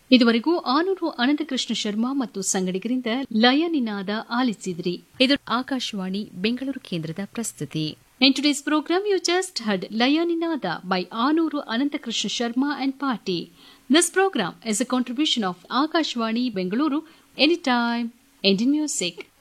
ಇದುವರೆಗೂ ಆನೂರು ಅನಂತಕೃಷ್ಣ ಶರ್ಮಾ ಮತ್ತು ಸಂಗಡಿಗರಿಂದ ಲಯ ನಿನಾದ ಆಲಿಸಿದ್ರಿ. ಇದು ಆಕಾಶವಾಣಿ ಬೆಂಗಳೂರು ಕೇಂದ್ರದ ಪ್ರಸ್ತುತಿ. In today's program, you just heard Laya Ninada by Anuru Anantakrishna Sharma and Party. This program is a contribution of Akashvani Bengaluru, Anytime, Indian Music.